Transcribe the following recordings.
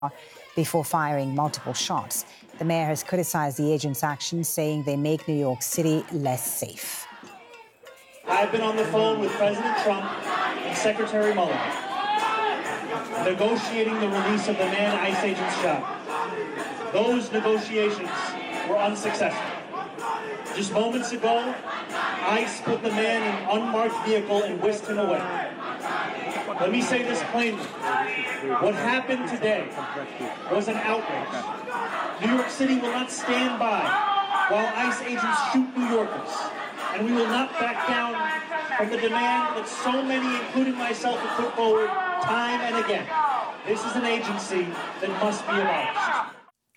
before firing multiple shots. The mayor has criticized the agents' actions, saying they make New York City less safe. I've been on the phone with President Trump and Secretary Mueller, negotiating the release of the man ICE agents shot. Those negotiations were unsuccessful. Just moments ago, ICE put the man in an unmarked vehicle and whisked him away. Let me say this plainly. What happened today was an outrage. New York City will not stand by while ICE agents shoot New Yorkers. And we will not back down from the demand that so many, including myself, have put forward time and again. This is an agency that must be abolished.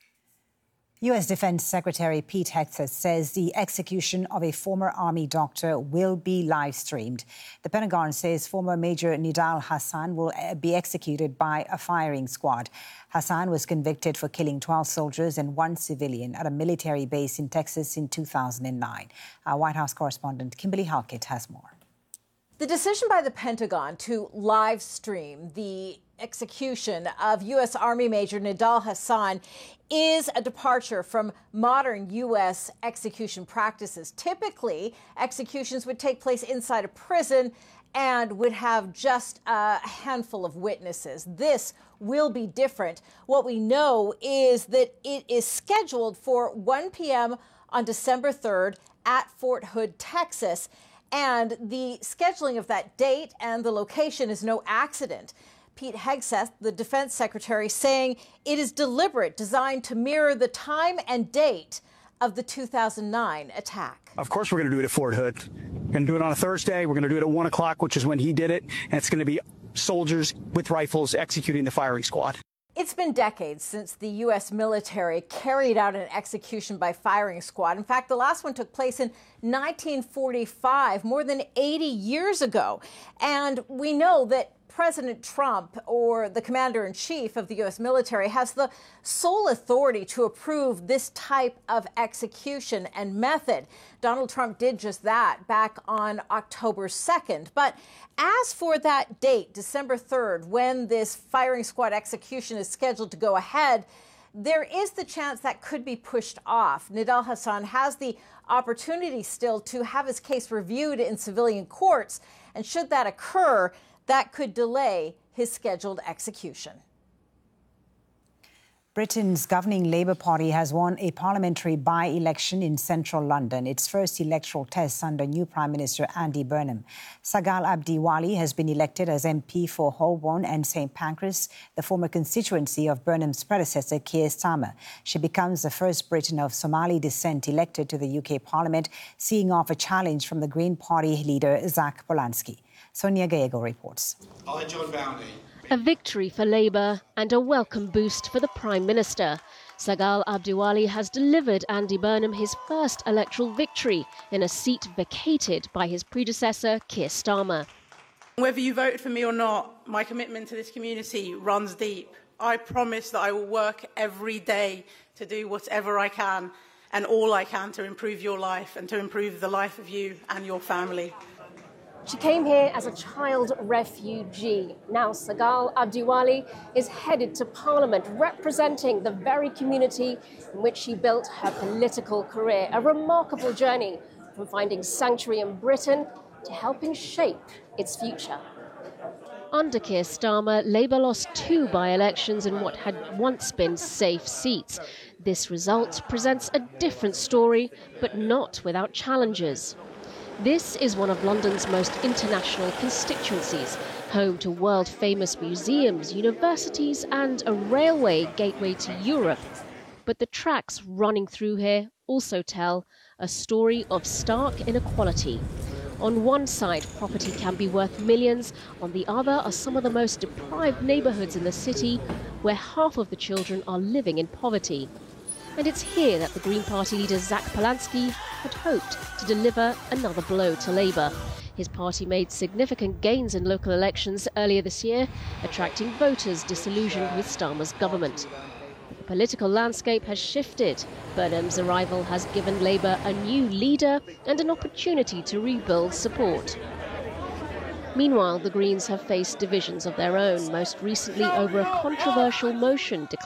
U.S. Defense Secretary Pete Hegseth says the execution of a former Army doctor will be live-streamed. The Pentagon says former Major Nidal Hasan will be executed by a firing squad. Hasan was convicted for killing 12 soldiers and 1 civilian at a military base in Texas in 2009. Our White House correspondent Kimberly Halkett has more. The decision by the Pentagon to live stream the execution of U.S. Army Major Nidal Hasan is a departure from modern U.S. execution practices. Typically, executions would take place inside a prison and would have just a handful of witnesses. This will be different. What we know is that it is scheduled for 1 p.m. on December 3rd at Fort Hood, Texas. And the scheduling of that date and the location is no accident. Pete Hegseth, the defense secretary, saying it is deliberate, designed to mirror the time and date of the 2009 attack. Of course we're going to do it at Fort Hood. We're going to do it on a Thursday. We're going to do it at 1 o'clock, which is when he did it. And it's going to be soldiers with rifles executing the firing squad. It's been decades since the U.S. military carried out an execution by firing squad. In fact, the last one took place in 1945, more than 80 years ago. And we know that President Trump, or the commander-in-chief of the U.S. military, has the sole authority to approve this type of execution and method. Donald Trump did just that back on October 2nd. But as for that date, December 3rd, when this firing squad execution is scheduled to go ahead, there is the chance that could be pushed off. Nidal Hasan has the opportunity still to have his case reviewed in civilian courts. And should that occur, that could delay his scheduled execution. Britain's governing Labour Party has won a parliamentary by-election in central London, its first electoral test under new Prime Minister Andy Burnham. Sagal Abdiwali has been elected as MP for Holborn and St Pancras, the former constituency of Burnham's predecessor, Keir Starmer. She becomes the first Briton of Somali descent elected to the UK Parliament, seeing off a challenge from the Green Party leader Zach Polanski. Sonia Gallego reports. I, John Bowney. A victory for Labour and a welcome boost for the Prime Minister. Sagal Abdiwali has delivered Andy Burnham his first electoral victory in a seat vacated by his predecessor, Keir Starmer. Whether you voted for me or not, my commitment to this community runs deep. I promise that I will work every day to do whatever I can and all I can to improve your life and to improve the life of you and your family. She came here as a child refugee. Now Sagal Abdiwali is headed to Parliament, representing the very community in which she built her political career. A remarkable journey from finding sanctuary in Britain to helping shape its future. Under Keir Starmer, Labour lost 2 by-elections in what had once been safe seats. This result presents a different story, but not without challenges. This is one of London's most international constituencies, home to world-famous museums, universities and a railway gateway to Europe. But the tracks running through here also tell a story of stark inequality. On one side, property can be worth millions. On the other are some of the most deprived neighbourhoods in the city, where half of the children are living in poverty. And it's here that the Green Party leader Zach Polanski had hoped to deliver another blow to Labour. His party made significant gains in local elections earlier this year, attracting voters disillusioned with Starmer's government. The political landscape has shifted. Burnham's arrival has given Labour a new leader and an opportunity to rebuild support. Meanwhile, the Greens have faced divisions of their own, most recently over a controversial motion